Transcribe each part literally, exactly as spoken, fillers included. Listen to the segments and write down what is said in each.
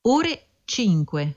ore cinque.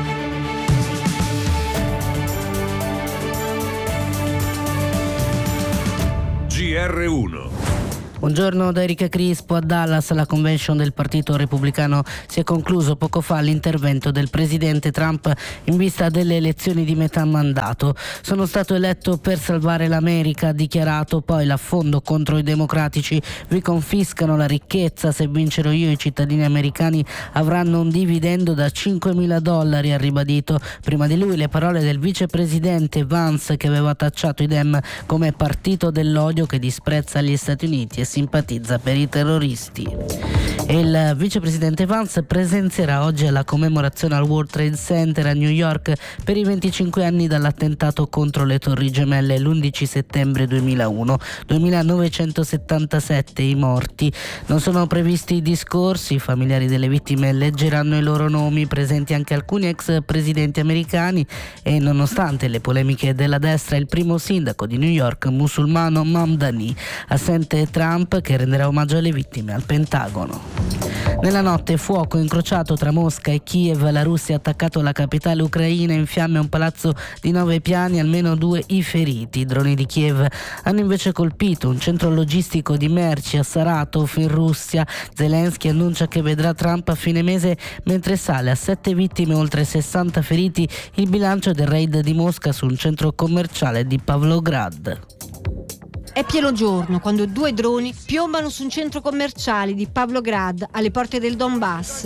G R uno. Buongiorno da Erika Crispo. A Dallas la convention del Partito Repubblicano si è concluso poco fa l'intervento del presidente Trump in vista delle elezioni di metà mandato. Sono stato eletto per salvare l'America, ha dichiarato. Poi l'affondo contro i democratici: vi confiscano la ricchezza, se vincerò io i cittadini americani avranno un dividendo da cinquemila dollari, ha ribadito. Prima di lui le parole del vicepresidente Vance, che aveva tacciato i Dem come partito dell'odio che disprezza gli Stati Uniti e simpatizza per i terroristi. E il vicepresidente Vance presenzierà oggi alla commemorazione al World Trade Center a New York per i venticinque anni dall'attentato contro le Torri Gemelle l'undici settembre duemilauno, duemilanovecentosettantasette i morti. Non sono previsti discorsi, i familiari delle vittime leggeranno i loro nomi, presenti anche alcuni ex presidenti americani e, nonostante le polemiche della destra, il primo sindaco di New York musulmano Mamdani. Assente Trump, che renderà omaggio alle vittime al Pentagono. Nella notte fuoco incrociato tra Mosca e Kiev, la Russia ha attaccato la capitale ucraina, in fiamme un palazzo di nove piani, almeno due i feriti. I droni di Kiev hanno invece colpito un centro logistico di merci a Saratov in Russia. Zelensky annuncia che vedrà Trump a fine mese, mentre sale a sette vittime e oltre sessanta feriti il bilancio del raid di Mosca su un centro commerciale di Pavlograd. È pieno giorno quando due droni piombano su un centro commerciale di Pavlograd alle porte del Donbass.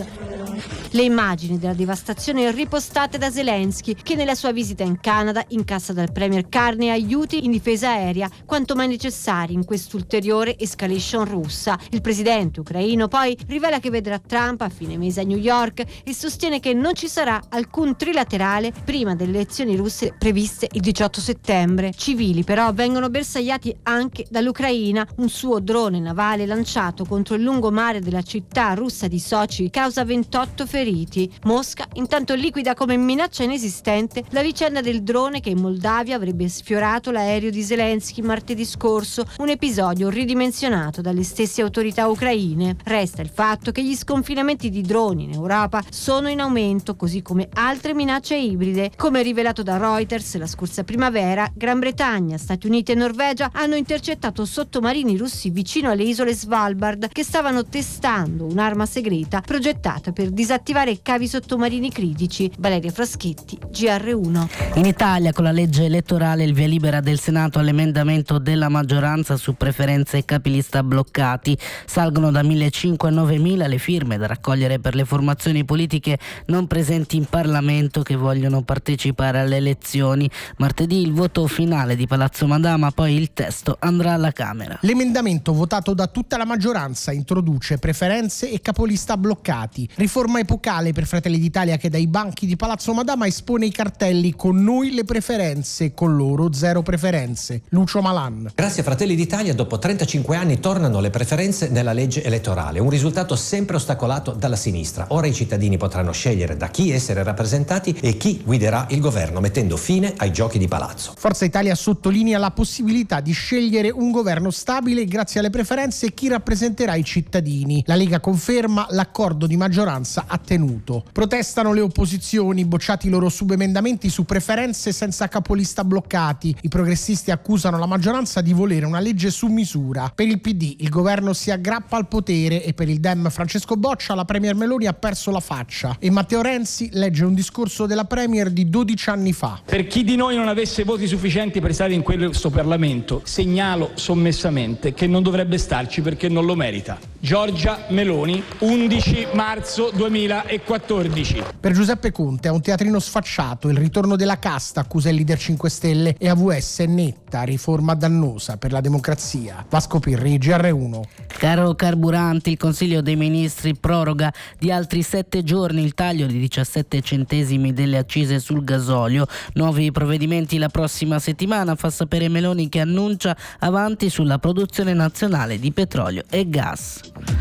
Le immagini della devastazione ripostate da Zelensky, che nella sua visita in Canada incassa dal premier Carney aiuti in difesa aerea quanto mai necessari in quest'ulteriore escalation russa. Il presidente ucraino poi rivela che vedrà Trump a fine mese a New York e sostiene che non ci sarà alcun trilaterale prima delle elezioni russe previste il diciotto settembre. Civili però vengono bersagliati anche dall'Ucraina. Un suo drone navale lanciato contro il lungomare della città russa di Sochi causa ventotto feriti. Mosca intanto liquida come minaccia inesistente la vicenda del drone che in Moldavia avrebbe sfiorato l'aereo di Zelensky martedì scorso, un episodio ridimensionato dalle stesse autorità ucraine. Resta il fatto che gli sconfinamenti di droni in Europa sono in aumento, così come altre minacce ibride. Come rivelato da Reuters, la scorsa primavera Gran Bretagna, Stati Uniti e Norvegia hanno intercettato sottomarini russi vicino alle isole Svalbard che stavano testando un'arma segreta progettata per disattivare cavi sottomarini critici. Valeria Fraschetti, G R uno. In Italia, con la legge elettorale, il via libera del Senato all'emendamento della maggioranza su preferenze e capilista bloccati. Salgono da millecinquecento a novemila le firme da raccogliere per le formazioni politiche non presenti in Parlamento che vogliono partecipare alle elezioni. Martedì il voto finale di Palazzo Madama, poi il testo andrà alla Camera. L'emendamento votato da tutta la maggioranza introduce preferenze e capolista bloccati. Riforma epocale per Fratelli d'Italia, che dai banchi di Palazzo Madama espone i cartelli "con noi le preferenze, con loro zero preferenze". Lucio Malan. Grazie a Fratelli d'Italia, dopo trentacinque anni tornano le preferenze nella legge elettorale, un risultato sempre ostacolato dalla sinistra. Ora i cittadini potranno scegliere da chi essere rappresentati e chi guiderà il governo, mettendo fine ai giochi di palazzo. Forza Italia sottolinea la possibilità di scegliere un governo stabile grazie alle preferenze e chi rappresenterà i cittadini. La Lega conferma l'accordo di maggioranza attenuto. Protestano le opposizioni, bocciati i loro subemendamenti su preferenze senza capolista bloccati. I progressisti accusano la maggioranza di volere una legge su misura. Per il P D il governo si aggrappa al potere e per il Dem Francesco Boccia la premier Meloni ha perso la faccia. E Matteo Renzi legge un discorso della premier di dodici anni fa. Per chi di noi non avesse voti sufficienti per stare in questo Parlamento, segnalo sommessamente che non dovrebbe starci perché non lo merita. Giorgia Meloni, undici marzo duemilaquattordici. Per Giuseppe Conte è un teatrino sfacciato, il ritorno della casta, accusa il leader cinque Stelle, e A V S è netta, riforma dannosa per la democrazia. Vasco Pirri, G R uno. Caro carburanti, il Consiglio dei Ministri proroga di altri sette giorni il taglio di diciassette centesimi delle accise sul gasolio. Nuovi provvedimenti la prossima settimana, fa sapere Meloni, che annuncia avanti sulla produzione nazionale di petrolio e gas.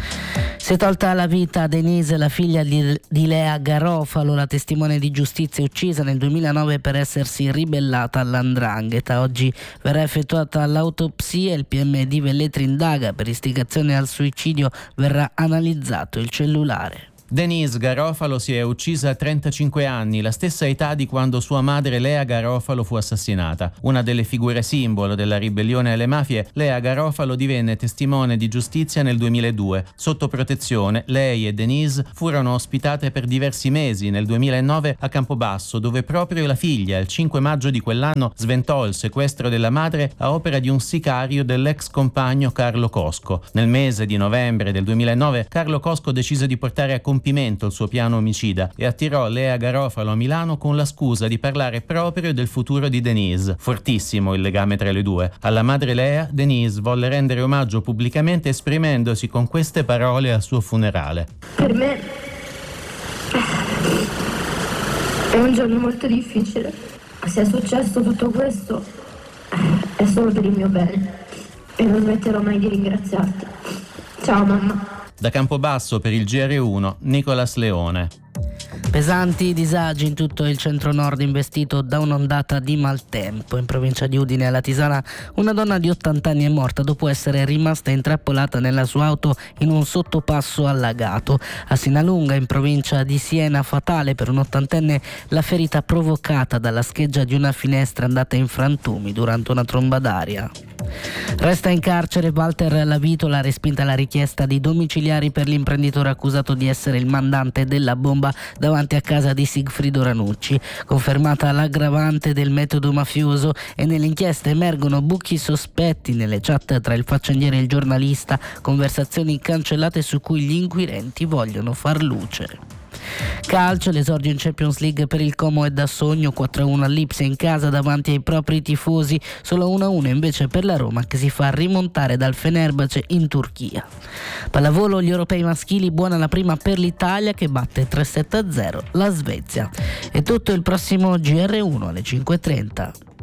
Si è tolta la vita a Denise, la figlia di, di Lea Garofalo, la testimone di giustizia uccisa nel duemilanove per essersi ribellata all'Andrangheta. Oggi verrà effettuata l'autopsia, il P M di Velletri indaga per istigazione al suicidio, verrà analizzato il cellulare. Denise Garofalo si è uccisa a trentacinque anni, la stessa età di quando sua madre Lea Garofalo fu assassinata. Una delle figure simbolo della ribellione alle mafie, Lea Garofalo divenne testimone di giustizia nel duemiladue. Sotto protezione, lei e Denise furono ospitate per diversi mesi nel duemilanove a Campobasso, dove proprio la figlia, il cinque maggio di quell'anno, sventò il sequestro della madre a opera di un sicario dell'ex compagno Carlo Cosco. Nel mese di novembre del duemilanove, Carlo Cosco decise di portare a compimento il suo piano omicida e attirò Lea Garofalo a Milano con la scusa di parlare proprio del futuro di Denise. Fortissimo il legame tra le due. Alla madre Lea, Denise volle rendere omaggio pubblicamente esprimendosi con queste parole al suo funerale. Per me è un giorno molto difficile. Se è successo tutto questo è solo per il mio bene e non smetterò mai di ringraziarti. Ciao mamma. Da Campobasso per il G R uno, Nicolas Leone. Pesanti disagi in tutto il centro-nord investito da un'ondata di maltempo. In provincia di Udine, alla Tisana, una donna di ottanta anni è morta dopo essere rimasta intrappolata nella sua auto in un sottopasso allagato. A Sinalunga, in provincia di Siena, fatale per un ottantenne la ferita provocata dalla scheggia di una finestra andata in frantumi durante una tromba d'aria. Resta in carcere Walter Lavitola, respinta la richiesta di domiciliari per l'imprenditore accusato di essere il mandante della bomba davanti a casa di Sigfrido Ranucci. Confermata l'aggravante del metodo mafioso e nell'inchiesta emergono buchi sospetti nelle chat tra il faccendiere e il giornalista, conversazioni cancellate su cui gli inquirenti vogliono far luce. Calcio, l'esordio in Champions League per il Como è da sogno, quattro a uno all'Ipsia in casa davanti ai propri tifosi, solo uno a uno invece per la Roma che si fa rimontare dal Fenerbahce in Turchia. Pallavolo, gli europei maschili, buona la prima per l'Italia che batte tre sette a zero la Svezia. È tutto, il prossimo G R uno alle cinque e trenta.